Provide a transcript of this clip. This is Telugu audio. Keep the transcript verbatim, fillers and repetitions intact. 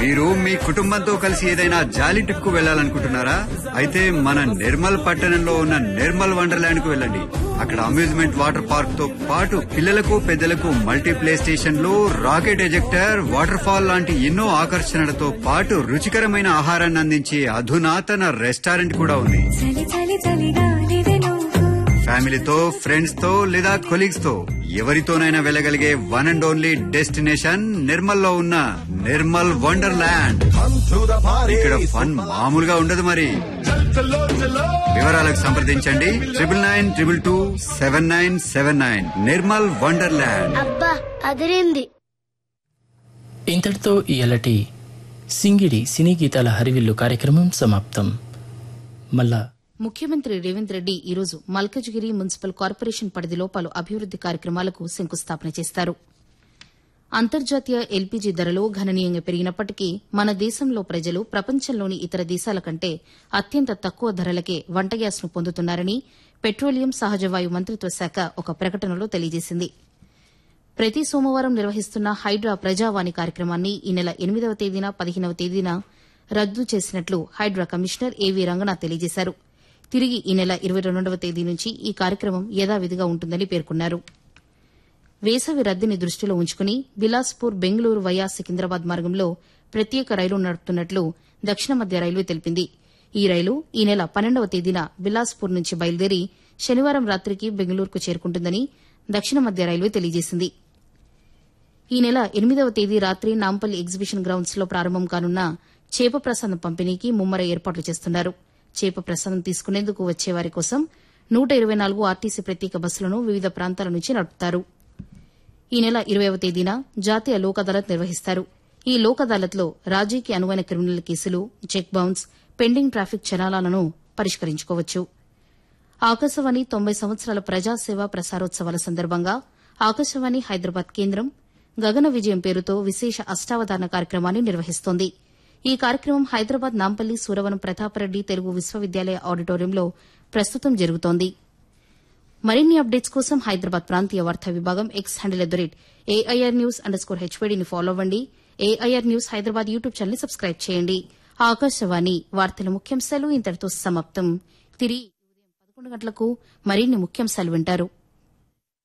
మీరు మీ కుటుంబంతో కలిసి ఏదైనా జాలీ ట్రిప్ కు వెళ్లాలనుకుంటున్నారా? అయితే మన నిర్మల్ పట్టణంలో ఉన్న నిర్మల్ వండర్లాండ్ కు వెళ్ళండి. అక్కడ అమ్యూజ్మెంట్ వాటర్ పార్క్ తో పాటు పిల్లలకు పెద్దలకు మల్టీ ప్లే స్టేషన్లు, రాకెట్ ఎజెక్టర్, వాటర్ ఫాల్ లాంటి ఎన్నో ఆకర్షణలతో పాటు రుచికరమైన ఆహారాన్ని అందించే అధునాతన రెస్టారెంట్ కూడా ఉంది. ఫ్యామిలీతో, ఫ్రెండ్స్ తో లేదా కొలీగ్స్ తో ఎవరితోనైనా వెళ్ళగలిగే one and only destination Nirmal లో ఉన్న నిర్మల్ వండర్లాండ్. ఇక్కడ ఫన్ మామూలుగా ఉండదు మరి. వివరాలకు సంప్రదించండి triple nine triple two seven nine seven nine Nirmal wonderland. అబ్బా అదిరింది. ఇంతటితో ఇయలటి సింగిడి సినీ గీతాల హరివిల్లు కార్యక్రమం సమాప్తం. మళ్ళా ముఖ్యమంత్రి రేవంత్ రెడ్డి ఈరోజు మల్కజ్గిరి మున్సిపల్ కార్పొరేషన్ పరిధిలో పలు అభివృద్ది కార్యక్రమాలకు శంకుస్థాపన చేస్తారు. అంతర్జాతీయ ఎల్పీజీ ధరలు గణనీయంగా పెరిగినప్పటికీ మన దేశంలో ప్రజలు ప్రపంచంలోని ఇతర దేశాల కంటే అత్యంత తక్కువ ధరలకే వంట గ్యాస్ను పొందుతున్నారని పెట్రోలియం సహజవాయు మంత్రిత్వ శాఖ ఒక ప్రకటనలో తెలియజేసింది. ప్రతి సోమవారం నిర్వహిస్తున్న హైడ్రా ప్రజావాణి కార్యక్రమాన్ని ఈ నెల ఎనిమిదవ తేదీన పదిహేనవ తేదీన రద్దు చేసినట్లు హైడ్రా కమిషనర్ ఏవీ రంగనాథ్ తెలియజేశారు. తిరిగి ఈ నెల ఇరవై రెండవ తేదీ నుంచి ఈ కార్యక్రమం యథావిధిగా ఉంటుందని పేర్కొన్నారు. వేసవి రద్దీని దృష్టిలో ఉంచుకుని బిలాస్పూర్ బెంగళూరు వయా సికింద్రాబాద్ మార్గంలో ప్రత్యేక రైలు నడుపుతున్నట్లు దక్షిణ మధ్య రైల్వే తెలిపింది. ఈ రైలు ఈ నెల పన్నెండవ తేదీన బిలాస్పూర్ నుంచి బయలుదేరి శనివారం రాత్రికి బెంగళూరుకు చేరుకుంటుందని దక్షిణ మధ్య రైల్వే తెలియజేసింది. ఈ నెల ఎనిమిదవ తేదీ రాత్రి నాంపల్లి ఎగ్జిబిషన్ గ్రౌండ్స్ లో ప్రారంభం కానున్న చేప ప్రసాదం పంపిణీకి ముమ్మర ఏర్పాట్లు చేస్తున్నారు. చేప ప్రసాదం తీసుకునేందుకు వచ్చేవారి కోసం నూట ఇరవై నాలుగు ఆర్టీసీ ప్రత్యేక బస్సులను వివిధ ప్రాంతాల నుంచి నడుపుతారు. ఈ నెల ఇరవైవ తేదీన జాతీయ లోక్ అదాలత్ నిర్వహిస్తారు. ఈ లోక్ అదాలత్లో రాజీకి అనువైన క్రిమినల్ కేసులు, check bounce, pending traffic చలానాలను పరిష్కరించుకోవచ్చు. Akashvani తొంభై సంవత్సరాల ప్రజాసేవ ప్రసారోత్సవాల సందర్భంగా ఆకాశవాణి హైదరాబాద్ కేంద్రం గగన విజయం పేరుతో విశేష అష్టావధాన కార్యక్రమాన్ని నిర్వహిస్తోంది. ఈ కార్యక్రమం హైదరాబాద్ నాంపల్లి సూరవనం ప్రతాపరెడ్డి తెలుగు విశ్వవిద్యాలయ ఆడిటోరియంలో ప్రస్తుతం జరుగుతోంది. మరిన్ని అప్డేట్స్ కోసం హైదరాబాద్ ప్రాంతీయ వార్తా విభాగం X handle at the rate AIR news under score హెచ్వైడీని follow అవ్వండి. AIR news Hyderabad YouTube channel subscribe చేయండి. ఆకాశవాణి వార్తల ముఖ్యాంశాలు ఇంతటితో సమాప్తం. తిరిగి ఉదయం పదకొండు గంటలకు మరిన్ని ముఖ్యాంశాలు వింటారు.